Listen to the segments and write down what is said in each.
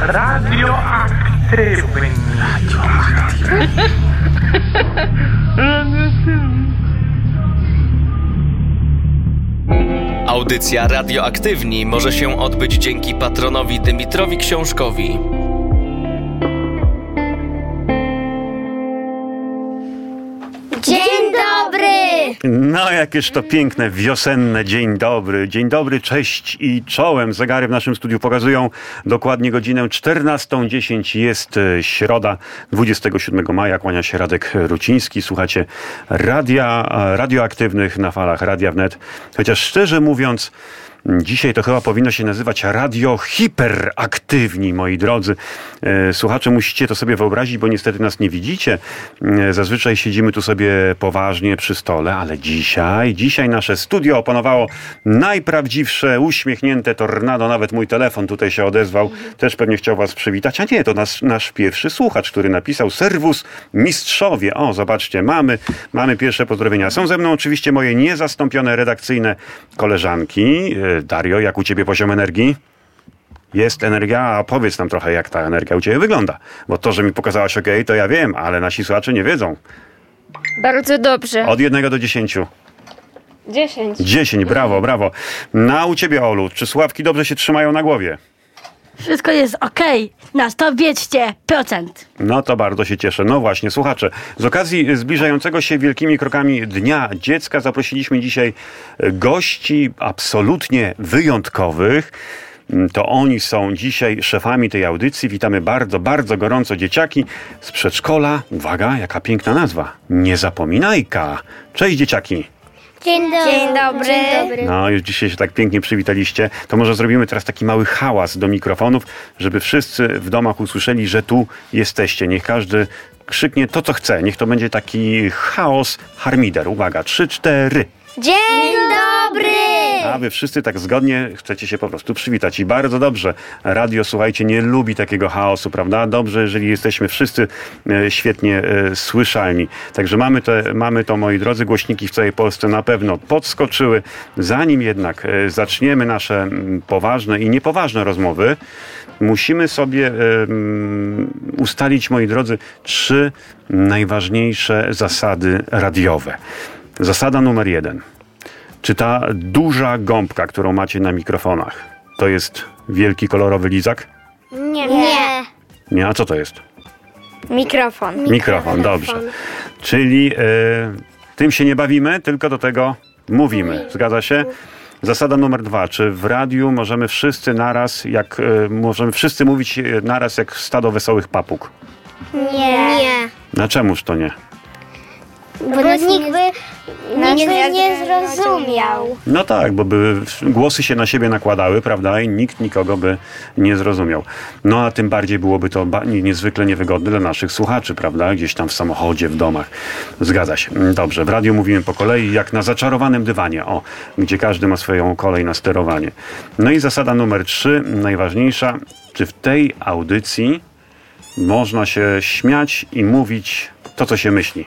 Radioaktywny. Audycja Radioaktywni może się odbyć dzięki patronowi Dymitrowi Książkowi. Dzień dobry! No, jakież to piękne, wiosenne dzień dobry. Dzień dobry, cześć i czołem. Zegary w naszym studiu pokazują dokładnie godzinę 14:10. Jest środa, 27 maja. Kłania się Radek Ruciński. Słuchacie radioaktywnych na falach Radia Wnet. Chociaż szczerze mówiąc, dzisiaj to chyba powinno się nazywać Radio Hiperaktywni, moi drodzy. Słuchacze, musicie to sobie wyobrazić, bo niestety nas nie widzicie. Zazwyczaj siedzimy tu sobie poważnie przy stole, ale dzisiaj nasze studio opanowało najprawdziwsze, uśmiechnięte tornado. Nawet mój telefon tutaj się odezwał. Też pewnie chciał was przywitać. A nie, to nasz pierwszy słuchacz, który napisał: serwus mistrzowie. O, zobaczcie, mamy pierwsze pozdrowienia. Są ze mną oczywiście moje niezastąpione redakcyjne koleżanki. Dario, jak u ciebie poziom energii? Jest energia, a powiedz nam trochę, jak ta energia u ciebie wygląda. Bo to, że mi pokazałaś OK, to ja wiem, ale nasi słuchacze nie wiedzą. Bardzo dobrze. Od 1 do 10. 10. 10, brawo. No, u ciebie, Olu, czy słuchawki dobrze się trzymają na głowie? Wszystko jest okej. Na 100%. No to bardzo się cieszę. No właśnie, słuchacze, z okazji zbliżającego się wielkimi krokami Dnia Dziecka zaprosiliśmy dzisiaj gości absolutnie wyjątkowych. To oni są dzisiaj szefami tej audycji. Witamy bardzo, bardzo gorąco dzieciaki z przedszkola. Uwaga, jaka piękna nazwa. Niezapominajka. Cześć, dzieciaki. Dzień dobry. No, już dzisiaj się tak pięknie przywitaliście. To może zrobimy teraz taki mały hałas do mikrofonów, żeby wszyscy w domach usłyszeli, że tu jesteście. Niech każdy krzyknie to, co chce. Niech to będzie taki chaos harmider. Uwaga, 3, 4. Dzień dobry! A wy wszyscy tak zgodnie chcecie się po prostu przywitać. I bardzo dobrze. Radio, słuchajcie, nie lubi takiego chaosu, prawda? Dobrze, jeżeli jesteśmy wszyscy świetnie słyszalni. Także mamy to, moi drodzy, głośniki w całej Polsce na pewno podskoczyły. Zanim jednak zaczniemy nasze poważne i niepoważne rozmowy, musimy sobie ustalić, moi drodzy, 3 najważniejsze zasady radiowe. Zasada numer 1. Czy ta duża gąbka, którą macie na mikrofonach, to jest wielki kolorowy lizak? Nie. Nie, a co to jest? Mikrofon. Dobrze. Czyli tym się nie bawimy, tylko do tego mówimy. Zgadza się? Zasada numer 2. Czy w radiu możemy wszyscy naraz, możemy wszyscy mówić naraz jak stado wesołych papug? Nie. Na czemuż to nie? Bo nikt by nie zrozumiał. No tak, bo by głosy się na siebie nakładały, prawda? I nikt nikogo by nie zrozumiał. No a tym bardziej byłoby to niezwykle niewygodne dla naszych słuchaczy, prawda? Gdzieś tam w samochodzie, w domach. Zgadza się. Dobrze, w radiu mówimy po kolei, jak na zaczarowanym dywanie. O, gdzie każdy ma swoją kolej na sterowanie. No i zasada numer 3, najważniejsza. Czy w tej audycji można się śmiać i mówić to, co się myśli?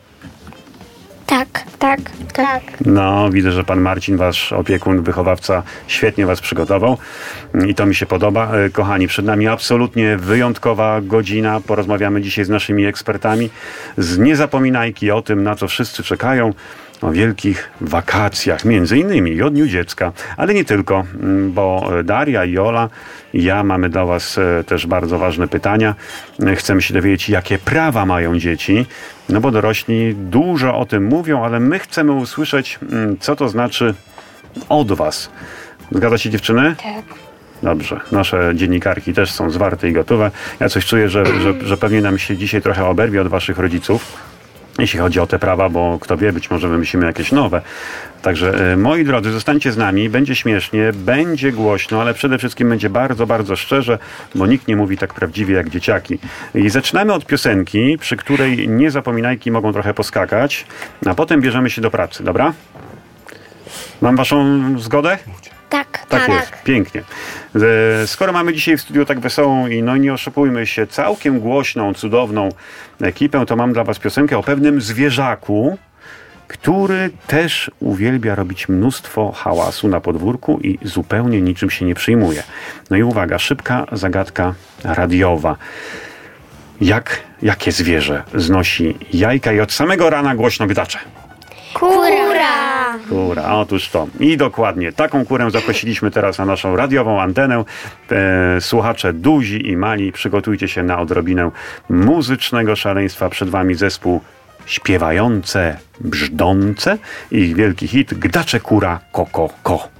Tak. No, widzę, że pan Marcin, wasz opiekun, wychowawca, świetnie was przygotował i to mi się podoba. Kochani, przed nami absolutnie wyjątkowa godzina. Porozmawiamy dzisiaj z naszymi ekspertami z Niezapominajki, o tym, na co wszyscy czekają, o wielkich wakacjach, między innymi i o Dniu Dziecka, ale nie tylko, bo Daria i Ola i ja mamy dla was też bardzo ważne pytania. Chcemy się dowiedzieć, jakie prawa mają dzieci, no bo dorośli dużo o tym mówią, ale my chcemy usłyszeć, co to znaczy od was. Zgadza się, dziewczyny? Tak. Dobrze. Nasze dziennikarki też są zwarte i gotowe. Ja coś czuję, że pewnie nam się dzisiaj trochę oberwie od waszych rodziców, jeśli chodzi o te prawa, bo kto wie, być może wymyślimy jakieś nowe. Także moi drodzy, zostańcie z nami, będzie śmiesznie, będzie głośno, ale przede wszystkim będzie bardzo, bardzo szczerze, bo nikt nie mówi tak prawdziwie jak dzieciaki. I zaczynamy od piosenki, przy której Niezapominajki mogą trochę poskakać, a potem bierzemy się do pracy, dobra? Mam waszą zgodę? Tak jest, pięknie. Skoro mamy dzisiaj w studiu tak wesołą i no nie oszukujmy się, całkiem głośną, cudowną ekipę, to mam dla was piosenkę o pewnym zwierzaku, który też uwielbia robić mnóstwo hałasu na podwórku i zupełnie niczym się nie przejmuje. No i uwaga, szybka zagadka radiowa. Jakie zwierzę znosi jajka i od samego rana głośno gdacze? Kura! Kura, otóż to. I dokładnie taką kurę zaprosiliśmy teraz na naszą radiową antenę. Słuchacze duzi i mali, przygotujcie się na odrobinę muzycznego szaleństwa. Przed wami zespół Śpiewające Brzdące i ich wielki hit Gdacze kura ko ko ko.